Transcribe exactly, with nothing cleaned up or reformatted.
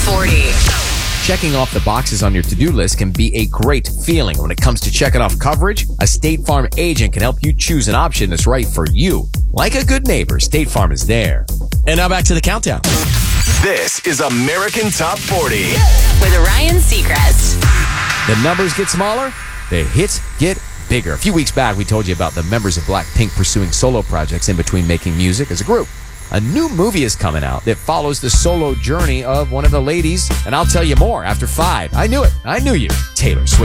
forty. Checking off the boxes on your to-do list can be a great feeling. When it comes to checking off coverage, a State Farm agent can help you choose an option that's right for you. Like a good neighbor, State Farm is there. And now back to the countdown. This is American Top forty. With Ryan Seacrest. The numbers get smaller, the hits get bigger. A few weeks back, we told you about the members of Blackpink pursuing solo projects in between making music as a group. A new movie is coming out that follows the solo journey of one of the ladies, and I'll tell you more after five. I knew it. I knew you. Taylor Swift.